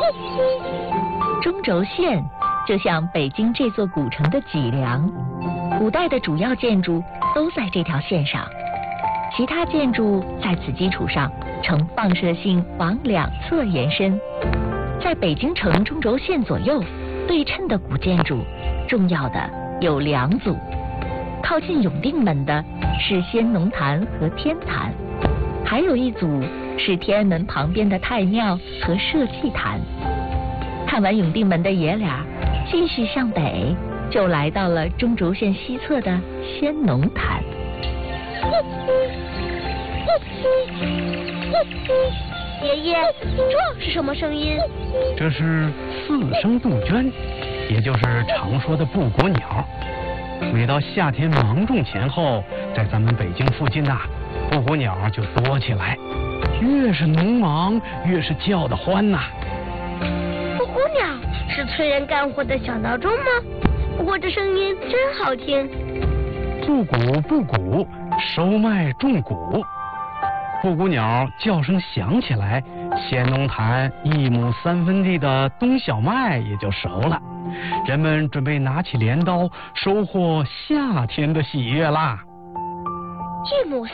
中轴线就像北京这座古城的脊梁，古代的主要建筑都在这条线上，其他建筑在此基础上呈放射性往两侧延伸。在北京城中轴线左右对称的古建筑，重要的有两组，靠近永定门的是先农坛和天坛，还有一组是天安门旁边的太庙和社稷坛。看完永定门的爷俩，继续向北，就来到了中轴线西侧的先农坛。 爷爷，这是什么声音？ 这是4声杜鹃，也就是常说的布谷鸟。每到夏天芒种前后，在咱们北京附近布谷鸟就多起来，越是农忙，越是叫得欢呐。 布谷鸟是催人干活的小闹钟吗？不过这声音真好听。 布谷布谷，收麦种谷。布谷鸟叫声响起来，先农坛1亩3分地的冬小麦也就熟了，人们准备拿起镰刀收获夏天的喜悦啦。 1亩